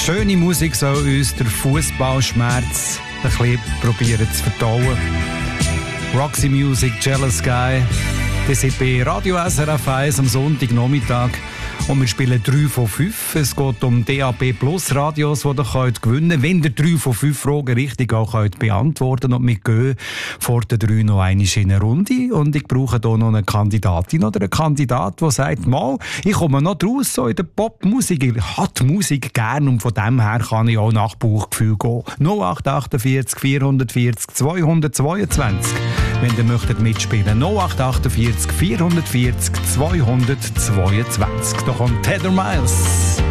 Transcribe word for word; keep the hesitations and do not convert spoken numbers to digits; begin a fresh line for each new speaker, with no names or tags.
Schöne Musik soll uns der Fußballschmerz ein bisschen probieren zu verdauen. Roxy Music, Jealous Guy. Das sind bei Radio S R F eins am Sonntagnachmittag. Und wir spielen drei von fünf. Es geht um D A B Plus Radios, die ihr könnt gewinnen könnt. Wenn ihr drei von fünf Fragen richtig auch könnt beantworten könnt. Und wir gehen vor den drei noch einmal in eine Runde. Und ich brauche hier noch eine Kandidatin oder einen Kandidat, der sagt, mal, ich komme noch draus so in der Popmusik. Ich habe die Musik gern und von dem her kann ich auch nach Bauchgefühl gehen. null acht acht vier vierhundertvierzig zweihundertzweiundzwanzig. Wenn ihr möchtet mitspielen, null acht acht vier vierhundertvierzig zweihundertzweiundzwanzig. Da kommt Heather Miles.